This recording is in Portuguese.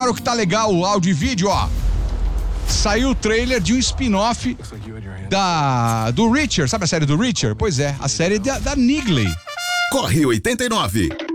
Agora o que tá legal, o áudio e vídeo, ó. Saiu o trailer de um spin-off do Reacher, sabe a série do Reacher? Pois é, a série da Negley. Corre 89.